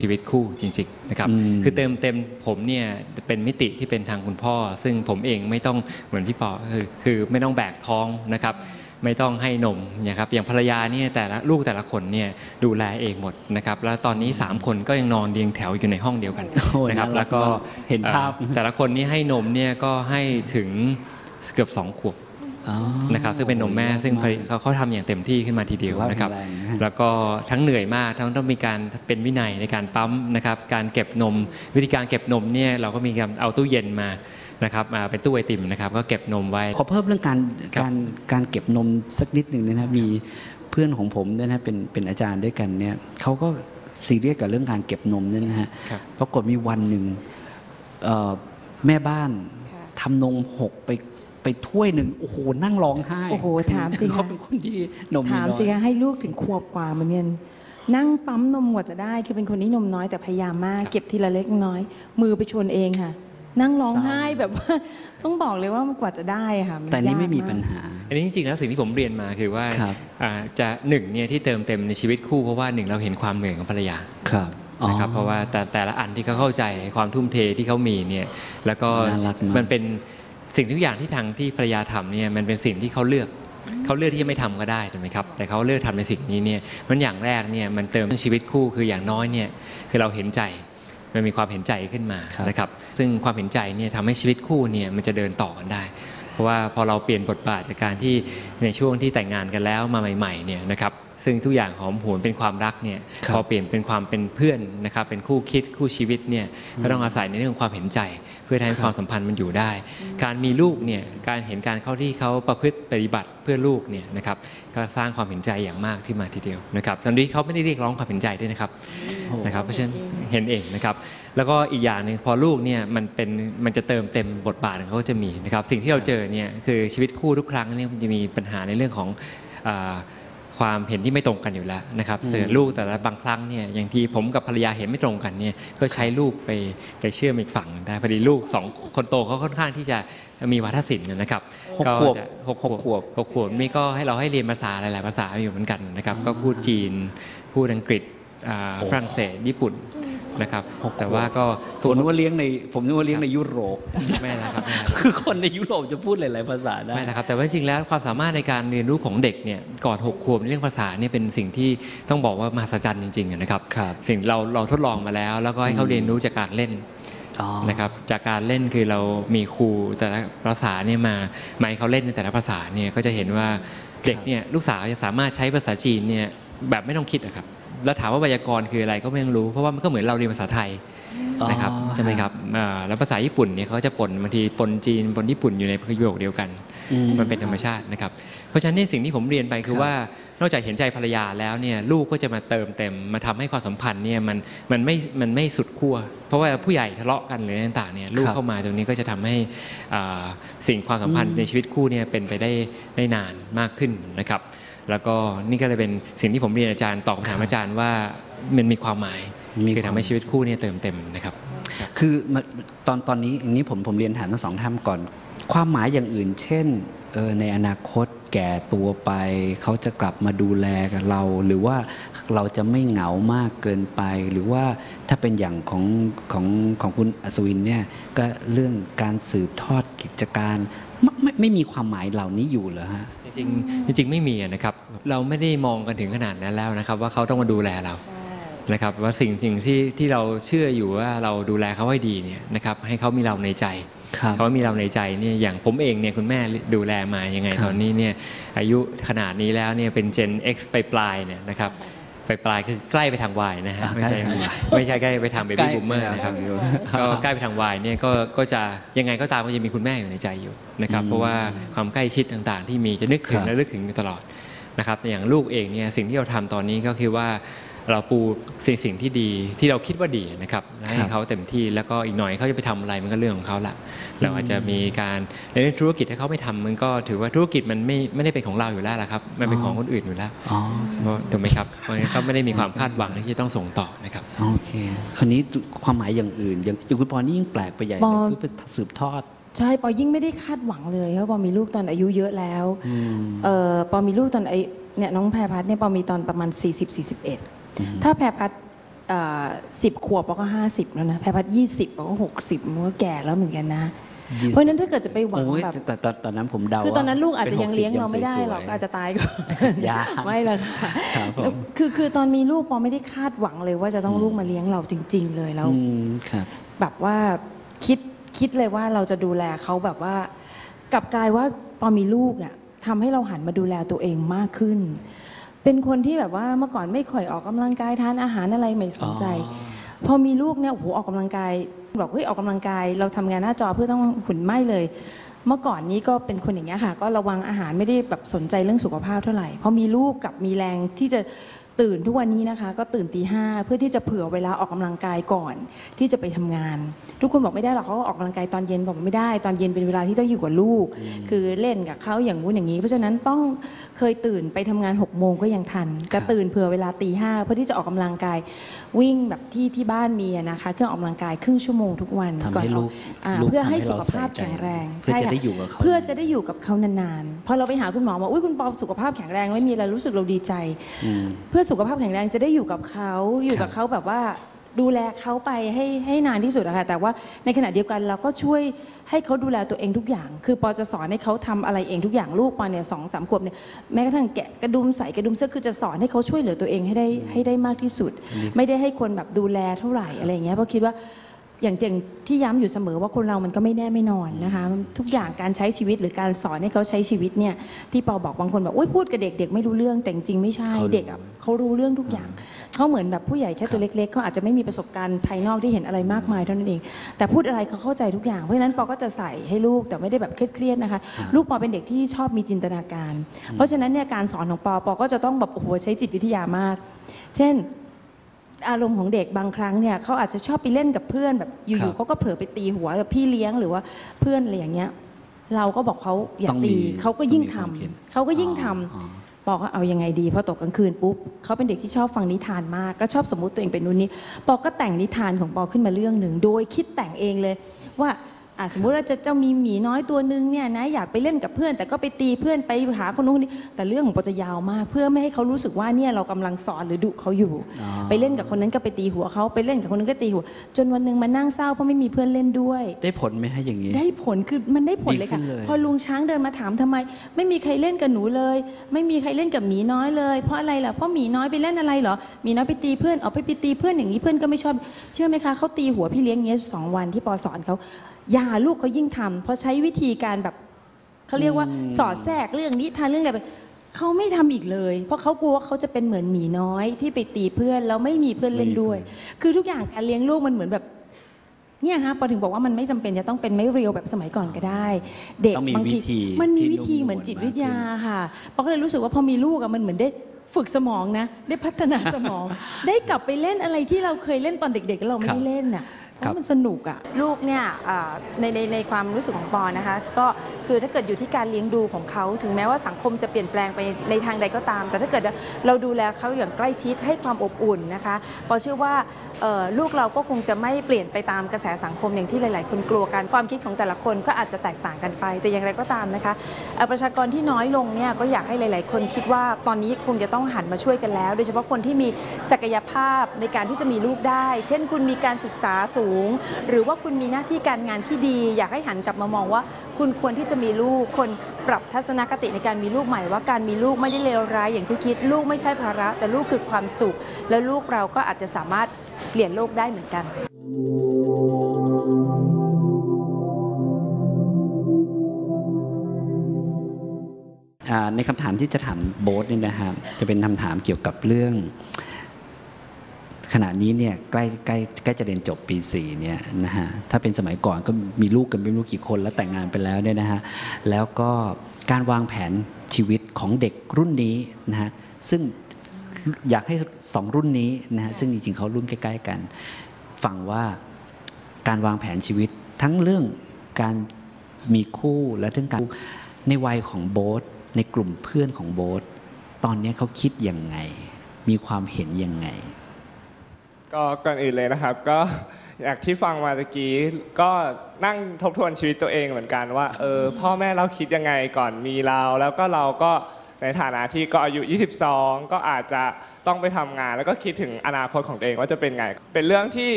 ชีวิตคู่จริงๆนะครับคือเติมเต็มผมเนี่ยเป็นมิติที่เป็นทางคุณพ่อซึ่งผมเองไม่ต้องเหมือนพี่ปอคือไม่ต้องแบกท้องนะครับไม่ต้องให้นมนะครับอย่างภรรยาเนี่ยแต่ละลูกแต่ละคนเนี่ยดูแลเองหมดนะครับแล้วตอนนี้3คนก็ยังนอนเรียงแถวอยู่ในห้องเดียวกันนะครับแล้วก็เห็นภาพแต่ละคนนี้ให้นมเนี่ยก็ให้ถึงเกือบ2 ขวบนะครับซึ่งเป็นนมแม่ซึ่งเขาทำอย่างเต็มที่ขึ้นมาทีเดียวนะครับแล้วก็ทั้งเหนื่อยมากทั้งต้องมีการเป็นวินัยในการปั๊มนะครับการเก็บนมวิธีการเก็บนมเนี่ยเราก็มีการเอาตู้เย็นมานะครับเป็นตู้ไอติมนะครับก็เก็บนมไว้ขอเพิ่มเรื่องการเก็บนมสักนิดหนึ่งนะมีเพื่อนของผมเนี่ยนะเป็นอาจารย์ด้วยกันเนี่ยเขาก็ซีเรียสกับเรื่องการเก็บนมเนี่ยนะฮะปรากฏมีวันหนึ่งแม่บ้านทำนมหกไปถ้วยหนึ่งโอ้โหนั่งร้องไห้โอ้โหถามสิเขาเป็นคนที่นมถามสิคะให้ลูกถึงขวบกว่าเหมือนกันนั่งปั๊มนมกว่าจะได้คือเป็นคนที่นมน้อยแต่พยายามมากเก็บทีละเล็กน้อยมือไปชนเองค่ะนั่งร้องไห้แบบว่าต้องบอกเลยว่ากว่าจะได้ค่ะแต่นี้ไม่มีปัญหาอันนี้จริงๆแล้วสิ่งที่ผมเรียนมาคือว่าจะหนึ่งเนี่ยที่เติมเต็มในชีวิตคู่เพราะว่าหนึ่งเราเห็นความเหนื่อยของภรรยานะครับเพราะว่าแต่ละอันที่เขาเข้าใจความทุ่มเทที่เขามีเนี่ยแล้วก็มันเป็นสิ่งทุกอย่างที่ภรรยาทำเนี่ยมันเป็นสิ่งที่เขาเลือกที่จะไม่ทำก็ได้ถูกไหมครับแต่เขาเลือกทำในสิ่งนี้เนี่ยมันอย่างแรกเนี่ยมันเติมชีวิตคู่คืออย่างน้อยเนี่ยคือเราเห็นใจมันมีความเห็นใจขึ้นมานะครับซึ่งความเห็นใจเนี่ยทำให้ชีวิตคู่เนี่ยมันจะเดินต่อกันได้เพราะว่าพอเราเปลี่ยนบทบาทจากการที่ในช่วงที่แต่งงานกันแล้วมาใหม่ๆเนี่ยนะครับซึ่งทุกอย่างหอมหวนเป็นความรักเนี่ยพอเปลี่ยนเป็นความเป็นเพื่อนนะครับเป็นคู่คิดคู่ชีวิตเนี่ยก็ต้องอาศัยในเรื่องความเห็นใจเพื่อให้ความสัมพันธ์มันอยู่ได้การมีลูกเนี่ยการเห็นการเข้าที่เขาประพฤติปฏิบัติเพื่อลูกเนี่ยนะครับก็สร้างความเห็นใจอย่างมากขึ้นมาทีเดียวนะครับตอนนี้เขาไม่ได้เรียกร้องความเห็นใจด้วยนะครับเพราะฉะนั้นเห็นเองนะครับแล้วก็อีกอย่างหนึ่งพอลูกเนี่ยมันจะเติมเต็มบทบาทของเขาจะมีนะครับสิ่งที่เราเจอเนี่ยคือชีวิตคู่ทุกครั้งเนี่ยมันจะมีปัญหาในเรื่องของความเห็นที่ไม่ตรงกันอยู่แล้วนะครับเสือลูกแต่ละบางครั้งเนี่ยอย่างที่ผมกับภรรยาเห็นไม่ตรงกันเนี่ยก็ใช้ลูกไปเชื่อมอีกฝั่งได้พอดีลูก2 คนโตเขาค่อนข้างที่จะมีวาทศิลป์นะครับก็จะ6 ขวบนี่ก็ให้เราให้เรียนภาษาหลายๆภาษาอยู่เหมือนกันนะครับก็พูดจีนพูดอังกฤษฝรั่งเศสญี่ปุ่นนะครับแต่ว่าก็ผมนึกว่าเลี้ยงในยุโรปไม่นะครับคือคนในยุโรปจะพูดหลายๆภาษาได้ไม่นะครับแต่ว่าจริงๆแล้วความสามารถในการเรียนรู้ของเด็กเนี่ยก่อน6 ขวบในเรื่องภาษาเนี่ยเป็นสิ่งที่ต้องบอกว่ามหัศจรรย์จริงๆนะครับสิ่งเราทดลองมาแล้วก็ให้เขาเรียนรู้จากการเล่นนะครับจากการเล่นคือเรามีครูแต่ละภาษาเนี่ยมาให้เขาเล่นในแต่ละภาษาเนี่ยก็จะเห็นว่าเด็กเนี่ยลูกสาวจะสามารถใช้ภาษาจีนเนี่ยแบบไม่ต้องคิดนะครับแล้วถามว่าไวยากรณ์คืออะไรก็ไม่รู้เพราะว่ามันก็เหมือนเราเรียนภาษาไทยนะครับใช่ไหมครับแล้วภาษาญี่ปุ่นเนี่ยเขาจะปนบางทีปนจีนปนญี่ปุ่นอยู่ในประโยคเดียวกันมันเป็นธรรมชาตินะครับเพราะฉะนั้นสิ่งที่ผมเรียนไปคือว่านอกจากเห็นใจภรรยาแล้วเนี่ยลูกก็จะมาเติมเต็มมาทำให้ความสัมพันธ์เนี่ยมันไม่สุดขั้วเพราะว่าผู้ใหญ่ทะเลาะกันหรืออะไรต่างๆเนี่ยลูกเข้ามาตรงนี้ก็จะทำให้สิ่งความสัมพันธ์ในชีวิตคู่เนี่ยเป็นไปได้นานมากขึ้นนะครับแล้วก็นี่ก็เลยเป็นสิ่งที่ผมเรียนอาจารย์ตอบคำถามอาจารย์ว่ามันมีความหมายคือทำให้ชีวิตคู่เนี่ยเติมเต็มนะครับคือตอนนี้อย่างนี้ผมเรียนถามทั้ง2 ท่านก่อนความหมายอย่างอื่นเช่นในอนาคตแก่ตัวไปเขาจะกลับมาดูแลกับเราหรือว่าเราจะไม่เหงามากเกินไปหรือว่าถ้าเป็นอย่างของคุณอัศวินเนี่ยก็เรื่องการสืบทอดกิจการไม่มีความหมายเหล่านี้อยู่เหรอฮะจริงไม่มีนะครับเราไม่ได้มองกันถึงขนาดนั้นแล้วนะครับว่าเขาต้องมาดูแลเรานะครับว่าสิ่งที่เราเชื่ออยู่ว่าเราดูแลเขาให้ดีเนี่ยนะครับให้เขามีเราในใจเขามีเราในใจเนี่ยอย่างผมเองเนี่ยคุณแม่ดูแลมายังไงตอนนี้เนี่ยอายุขนาดนี้แล้วเนี่ยเป็น Gen X ไปปลายเนี่ยนะครับไปปลายคือใกล้ไปทาง Y นะฮะไม่ใช่ใกล้ไปทาง Baby Boomer นะครับก็ใกล้ไปทาง Y เนี่ยก็จะยังไงก็ตามก็จะมีคุณแม่อยู่ในใจอยู่นะครับเพราะว่าความใกล้ชิดต่างๆที่มีจะนึกถึงและลึกถึงอยู่ตลอดนะครับอย่างลูกเองเนี่ยสิ่งที่เราทำตอนนี้ก็คือว่าเราปูสิ่งที่ดีที่เราคิดว่าดีนะครับให้เขาเต็มที่แล้วก็อีกหน่อยเขาจะไปทำอะไรมันก็เรื่องของเขาละเราอาจจะมีการในเรื่องธุรกิจถ้าเขาไม่ทำมันก็ถือว่าธุรกิจมันไม่ได้เป็นของเราอยู่แล้วละครับมันเป็นของคนอื่นอยู่แล้วถูกไหมครับมันก็ไม่ได้มีความคาดหวังที่จะต้องส่งต่อนะครับโอเคคราวนี้ความหมายอย่างอื่นอย่างคุณปอนี่ยิ่งแปลกไปใหญ่คือเป็นสืบทอดใช่ปอยิ่งไม่ได้คาดหวังเลยเพราะปอมีลูกตอนอายุเยอะแล้วปอมีลูกตอนเนี่ยน้องแพรพัฒน์เนี่ยปอมีตอนประมาณ40-41ถ้าแพรพัฒน์ 10 ขวบปอก็50แล้วนะแพรพัด20ปอก็60มันก็แก่แล้วเหมือนกันนะเพราะนั้นถ้าเกิดจะไปหวังแบบแต่ตอนนั้นผมเดาคือตอนนั้นลูกอาจจะยังเลี้ยงเราไม่ได้หรอกอาจจะตายก่อนไม่ละค่ะคือตอนมีลูกปอไม่ได้คาดหวังเลยว่าจะต้องลูกมาเลี้ยงเราจริงๆเลยแล้วแบบว่าคิดเลยว่าเราจะดูแลเขาแบบว่ากลับกลายว่าพอมีลูกเนี่ยทำให้เราหันมาดูแลตัวเองมากขึ้นเป็นคนที่แบบว่าเมื่อก่อนไม่ค่อยออกกำลังกายทานอาหารอะไรไม่สนใจพอมีลูกเนี่ยโอ้โหออกกำลังกายบอกเฮ้ยออกกำลังกายเราทำงานหน้าจอเพื่อต้องหุ่นไม่เลยเมื่อก่อนนี้ก็เป็นคนอย่างเงี้ยค่ะก็ระวังอาหารไม่ได้แบบสนใจเรื่องสุขภาพเท่าไหร่พอมีลูกกับมีแรงที่จะตื่นทุกวันนี้นะคะก็ตื่นตี 5เพื่อที่จะเผื่อเวลาออกกำลังกายก่อนที่จะไปทำงานทุกคนบอกไม่ได้หรอกเขาก็ออกกำลังกายตอนเย็นบอกไม่ได้ตอนเย็นเป็นเวลาที่ต้องอยู่กับลูกคือเล่นกับเขาอย่างงู้นอย่างนี้เพราะฉะนั้นต้องเคยตื่นไปทำงาน6 โมงก็ยังทันแต่ตื่นเผื่อเวลาตี 5เพื่อที่จะออกกำลังกายวิ่งแบบที่บ้านมีนะคะเครื่องออกกำลังกายครึ่งชั่วโมงทุกวันก่อนออกเพื่อให้สุขภาพแข็งแรงเพื่อจะได้อยู่กับเขาเพื่อจะได้อยู่กับเขานานๆพอเราไปหาคุณหมอบอกอุ้ยคุณปอสุขภาพแข็งแรงไม่มีอะไรรู้สึกเราดีใจเพื่อสุขภาพแข็งแรงจะได้อยู่กับเขาแบบว่าดูแลเขาไปให้นานที่สุดอะค่ะแต่ว่าในขณะเดียวกันเราก็ช่วยให้เขาดูแลตัวเองทุกอย่างคือปอจะสอนให้เขาทำอะไรเองทุกอย่างลูกปอเนี่ย2-3 ขวบเนี่ยแม้กระทั่งแกะกระดุมใส่กระดุมเสื้อคือจะสอนให้เขาช่วยเหลือตัวเองให้ได้มากที่สุดไม่ได้ให้คนแบบดูแลเท่าไหร่อะไรอย่างเงี้ยเพราะคิดว่าอย่างที่ย้ำอยู่เสมอว่าคนเรามันก็ไม่แน่ไม่นอนนะคะทุกอย่างการใช้ชีวิตหรือการสอนให้เขาใช้ชีวิตเนี่ยที่ปอบอกบางคนบอกโอ๊ยพูดกับเด็กไม่รู้เรื่องแต่จริงไม่ใช่เด็กเขารู้เรื่องทุกอย่างเขาเหมือนแบบผู้ใหญ่แค่ตัวเล็กๆเขาอาจจะไม่มีประสบการณ์ภายนอกที่เห็นอะไรมากมายเท่านั้นเองแต่พูดอะไรเขาเข้าใจทุกอย่างเพราะฉะนั้นปอก็จะใส่ให้ลูกแต่ไม่ได้แบบเครียดๆนะคะลูกปอเป็นเด็กที่ชอบมีจินตนาการเพราะฉะนั้นเนี่ยการสอนของปอก็จะต้องแบบโอ้โหใช้จิตวิทยามากเช่นอารมณ์ของเด็กบางครั้งเนี่ยเขาอาจจะชอบไปเล่นกับเพื่อนแบบอยู่ๆเขาก็เผลอไปตีหัวกับพี่เลี้ยงหรือว่าเพื่อนอะไรอย่างเงี้ยเราก็บอกเขาอย่าตีเขาก็ยิ่งทำบอกว่าเอายังไงดีพอตกกลางคืนปุ๊บเขาเป็นเด็กที่ชอบฟังนิทานมากก็ชอบสมมุติตัวเองเป็นนู่นนี่ปอก็แต่งนิทานของปอขึ้นมาเรื่องหนึ่งโดยคิดแต่งเองเลยว่าสมมุติว่าจะมีหมีน้อยตัวนึงเนี่ยนะอยากไปเล่นกับเพื่อนแต่ก็ไปตีเพื่อนไปหาคนนู้นนี่แต่เรื่องของปอจะยาวมากเพื่อไม่ให้เขารู้สึกว่าเนี่ยเรากำลังสอนหรือดุเขาอยู่ไปเล่นกับคนนั้นก็ไปตีหัวเขาไปเล่นกับคนนั้นก็ตีหัวจนวันนึงมานั่งเศร้าเพราะไม่มีเพื่อนเล่นด้วยได้ผลไหมให้อย่างนี้ได้ผลคือมันได้ผลเลยค่ะพอลุงช้างเดินมาถามทำไมไม่มีใครเล่นกับหนูเลยไม่มีใครเล่นกับหมีน้อยเลยเพราะอะไรล่ะเพราะหมีน้อยไปเล่นอะไรเหรอหมีน้อยไปตีเพื่อนเอาไปตีเพื่อนอย่างนี้เพื่อนก็ไม่ชอบเชื่อไหมคะเขาตีหัวพี่เลี้ยงอย่างนี้2 วันที่ปอสอนเขาอย่าลูกเขายิ่งทำเพราะใช้วิธีการแบบเขาเรียกว่าสอดแทรกเรื่องนิทานเรื่องอะไรไปเขาไม่ทำอีกเลยเพราะเขากลัวว่าเขาจะเป็นเหมือนหมีน้อยที่ไปตีเพื่อนแล้วไม่มีเพื่อนเล่นด้วยคือทุกอย่างการเลี้ยงลูกมันเหมือนแบบเนี่ยฮะพอถึงบอกว่ามันไม่จำเป็นจะต้องเป็นไม่เรียวแบบสมัยก่อนก็ได้เด็กบางทีมันมีวิธีเหมือนจิตวิทยาค่ะปอก็เลยรู้สึกว่าพอมีลูกอะมันเหมือนได้ฝึกสมองนะได้พัฒนาสมองได้กลับไปเล่นอะไรที่เราเคยเล่นตอนเด็กๆแล้วเราไม่ได้เล่นน่ะมันสนุกอะลูกเนี่ยในความรู้สึกของปอนะคะก็คือถ้าเกิดอยู่ที่การเลี้ยงดูของเขาถึงแม้ว่าสังคมจะเปลี่ยนแปลงไปในทางใดก็ตามแต่ถ้าเกิดเราดูแลเขาอย่างใกล้ชิดให้ความอบอุ่นนะคะปอเชื่อว่าลูกเราก็คงจะไม่เปลี่ยนไปตามกระแสสังคมอย่างที่หลายๆคนกลัวกันความคิดของแต่ละคนก็อาจจะแตกต่างกันไปแต่อย่างไรก็ตามนะคะประชากรที่น้อยลงเนี่ยก็อยากให้หลายๆคนคิดว่าตอนนี้คงจะต้องหันมาช่วยกันแล้วโดยเฉพาะคนที่มีศักยภาพในการที่จะมีลูกได้เช่นคุณมีการศึกษาสูงหรือว่าคุณมีหน้าที่การงานที่ดีอยากให้หันกลับมามองว่าคุณควรที่จะมีลูกคนปรับทัศนคติในการมีลูกใหม่ว่าการมีลูกไม่ได้เลวร้ายอย่างที่คิดลูกไม่ใช่ภาระแต่ลูกคือความสุขแล้วลูกเราก็อาจจะสามารถเปลี่ยนโลกได้เหมือนกันในคำถามที่จะถามโบ๊ทนี่นะครับจะเป็นคำถามเกี่ยวกับเรื่องขณะนี้เนี่ยใกล้จะเรียนจบปี 4เนี่ยนะฮะถ้าเป็นสมัยก่อนก็มีลูกกันไม่รู้กี่คนแล้วแต่งงานไปแล้วเนี่ยนะฮะแล้วก็การวางแผนชีวิตของเด็กรุ่นนี้นะฮะซึ่งอยากให้2รุ่นนี้นะฮะซึ่งจริงๆเขารุ่นใกล้ๆกันฟังว่าการวางแผนชีวิตทั้งเรื่องการมีคู่และเรื่องการในวัยของโบ๊ทในกลุ่มเพื่อนของโบ๊ทตอนนี้เขาคิดยังไงมีความเห็นยังไงก็ก่อนอื่นเลยนะครับก็อย่างที่ฟังมาตะกี้ก็นั่งทบทวนชีวิตตัวเองเหมือนกันว่าพ่อแม่เราคิดยังไงก่อนมีเราแล้วก็เราก็ในฐานะที่ก็อายุ 22 ก็อาจจะต้องไปทำงาน แล้วก็คิดถึงอนาคตของตัวเองว่าจะเป็นไงเป็นเรื่องที่